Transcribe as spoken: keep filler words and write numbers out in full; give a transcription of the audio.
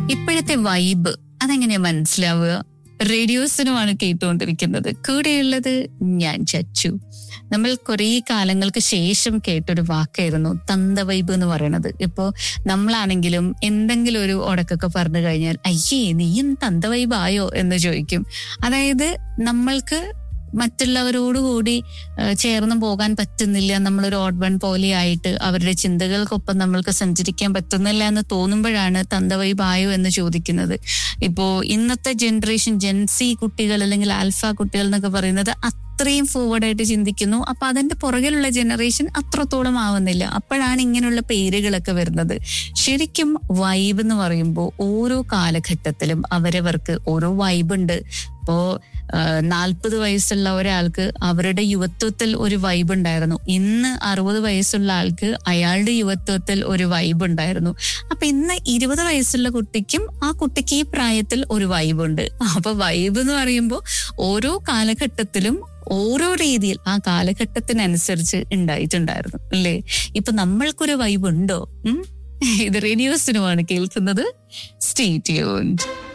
ഇപ്പോഴത്തെ വൈബ് അതെങ്ങനെയാ മനസ്സിലാവുക? റേഡിയോസിനുമാണ് കേട്ടുകൊണ്ടിരിക്കുന്നത്. കൂടെയുള്ളത് ഞാൻ ചച്ചു. നമ്മൾ കുറേ കാലങ്ങൾക്ക് ശേഷം കേട്ടൊരു വാക്കായിരുന്നു തന്ത വൈബ് എന്ന് പറയണത്. ഇപ്പോ നമ്മളാണെങ്കിലും എന്തെങ്കിലും ഒരു ഉടക്കൊക്കെ പറഞ്ഞു കഴിഞ്ഞാൽ അയ്യേ നീയും തന്ത വൈബ് ആയോ എന്ന് ചോദിക്കും. അതായത് നമ്മൾക്ക് മറ്റുള്ളവരോടുകൂടി ചേർന്ന് പോകാൻ പറ്റുന്നില്ല, നമ്മളൊരു ഓഡ് വൺ പോലെ ആയിട്ട് അവരുടെ ചിന്തകൾക്കൊപ്പം നമ്മൾക്ക് സഞ്ചരിക്കാൻ പറ്റുന്നില്ല എന്ന് തോന്നുമ്പോഴാണ് തന്ത വൈബ് ആയോ എന്ന് ചോദിക്കുന്നത്. ഇപ്പോ ഇന്നത്തെ ജനറേഷൻ ജെൻസി കുട്ടികൾ അല്ലെങ്കിൽ ആൽഫ കുട്ടികൾ എന്നൊക്കെ പറയുന്നത് അത്രയും ഫോർവേഡായിട്ട് ചിന്തിക്കുന്നു. അപ്പൊ അതിന്റെ പുറകിലുള്ള ജനറേഷൻ അത്രത്തോളം ആവുന്നില്ല. അപ്പോഴാണ് ഇങ്ങനെയുള്ള പേരുകളൊക്കെ വരുന്നത്. ശരിക്കും വൈബ് എന്ന് പറയുമ്പോൾ ഓരോ കാലഘട്ടത്തിലും അവരവർക്ക് ഓരോ വൈബ് ഉണ്ട്. ഇപ്പോ നാൽപ്പത് വയസ്സുള്ള ഒരാൾക്ക് അവരുടെ യുവത്വത്തിൽ ഒരു വൈബ് ഉണ്ടായിരുന്നു. ഇന്ന് അറുപത് വയസ്സുള്ള ആൾക്ക് അയാളുടെ യുവത്വത്തിൽ ഒരു വൈബ് ഉണ്ടായിരുന്നു. അപ്പൊ ഇന്ന് ഇരുപത് വയസ്സുള്ള കുട്ടിക്കും ആ കുട്ടിക്ക് ഈ പ്രായത്തിൽ ഒരു വൈബ് ഉണ്ട്. അപ്പൊ വൈബ് എന്ന് പറയുമ്പോൾ ഓരോ കാലഘട്ടത്തിലും ഓരോ രീതിയിൽ ആ കാലഘട്ടത്തിനനുസരിച്ച് ഉണ്ടായിട്ടുണ്ടായിരുന്നു അല്ലേ? ഇപ്പൊ നമ്മൾക്കൊരു വൈബ് ഉണ്ടോ? ഉം ഇത് റേഡിയോസിനുമാണ് കേൾക്കുന്നത്. Stay tuned.